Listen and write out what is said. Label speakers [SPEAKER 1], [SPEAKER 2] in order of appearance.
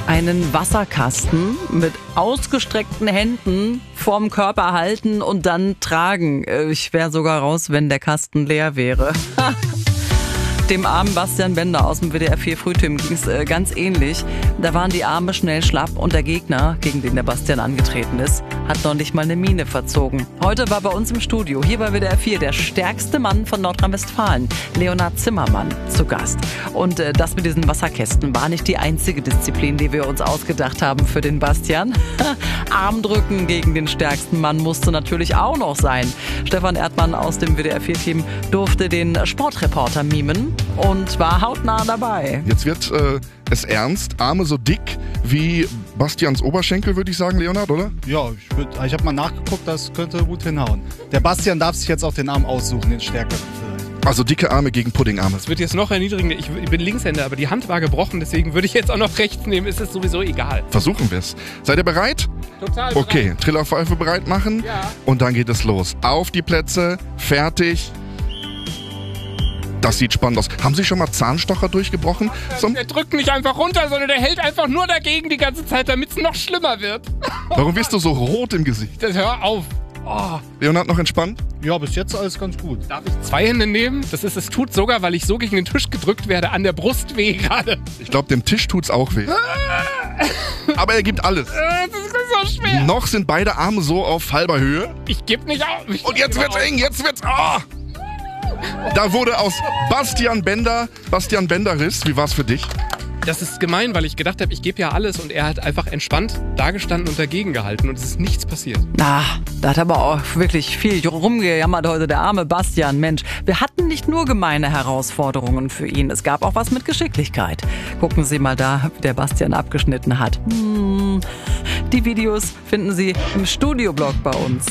[SPEAKER 1] Einen Wasserkasten mit ausgestreckten Händen vorm Körper halten und dann tragen. Ich wäre sogar raus, wenn der Kasten leer wäre. Dem armen Bastian Bender aus dem WDR 4 Frühteam ging es ganz ähnlich. Da waren die Arme schnell schlapp und der Gegner, gegen den der Bastian angetreten ist, hat noch nicht mal eine Miene verzogen. Heute war bei uns im Studio, hier bei WDR 4, der stärkste Mann von Nordrhein-Westfalen, Leonhard Zimmermann, zu Gast. Und das mit diesen Wasserkästen war nicht die einzige Disziplin, die wir uns ausgedacht haben für den Bastian. Armdrücken gegen den stärksten Mann musste natürlich auch noch sein. Stefan Erdmann aus dem WDR 4-Team durfte den Sportreporter mimen und war hautnah dabei.
[SPEAKER 2] Jetzt wird es ernst. Arme so dick wie Bastians Oberschenkel, würde ich sagen, Leonhard, oder?
[SPEAKER 3] Ja, ich habe mal nachgeguckt, das könnte gut hinhauen. Der Bastian darf sich jetzt auch den Arm aussuchen, den stärkeren vielleicht.
[SPEAKER 2] Also dicke Arme gegen Puddingarme.
[SPEAKER 4] Es wird jetzt noch erniedrigender. Ich bin Linkshänder, aber die Hand war gebrochen, deswegen würde ich jetzt auch noch rechts nehmen. Es ist sowieso egal.
[SPEAKER 2] Versuchen wir es. Seid ihr bereit?
[SPEAKER 4] Total bereit.
[SPEAKER 2] Okay, Trillerpfeife bereit machen.
[SPEAKER 4] Ja.
[SPEAKER 2] Und dann geht es los. Auf die Plätze, fertig. Das sieht spannend aus. Haben Sie schon mal Zahnstocher durchgebrochen?
[SPEAKER 4] Der drückt nicht einfach runter, sondern der hält einfach nur dagegen die ganze Zeit, damit es noch schlimmer wird.
[SPEAKER 2] Warum bist du so rot im Gesicht?
[SPEAKER 4] Hör auf. Oh.
[SPEAKER 2] Leonhard, noch entspannt?
[SPEAKER 3] Ja, bis jetzt alles ganz gut.
[SPEAKER 4] Darf ich 2 Hände nehmen? Es tut sogar, weil ich so gegen den Tisch gedrückt werde, an der Brust weh gerade.
[SPEAKER 2] Ich glaube, dem Tisch tut's auch weh. Aber er gibt alles.
[SPEAKER 4] Das ist so schwer.
[SPEAKER 2] Noch sind beide Arme so auf halber Höhe.
[SPEAKER 4] Ich gebe nicht auf.
[SPEAKER 2] Und jetzt wird's eng, jetzt wird's... Oh! Da wurde aus Bastian Bender-Riss. Wie war's für dich?
[SPEAKER 4] Das ist gemein, weil ich gedacht habe, ich gebe ja alles und er hat einfach entspannt dagestanden und dagegen gehalten und es ist nichts passiert.
[SPEAKER 1] Da hat aber auch wirklich viel rumgejammert heute, der arme Bastian. Mensch, wir hatten nicht nur gemeine Herausforderungen für ihn, es gab auch was mit Geschicklichkeit. Gucken Sie mal da, wie der Bastian abgeschnitten hat. Die Videos finden Sie im Studioblog bei uns.